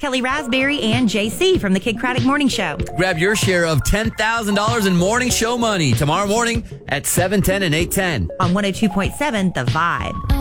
Kelly Raspberry and JC from the Kid Craddock Morning Show. Grab your share of $10,000 in morning show money tomorrow morning at 7:10 and 8:10 on 102.7 The Vibe.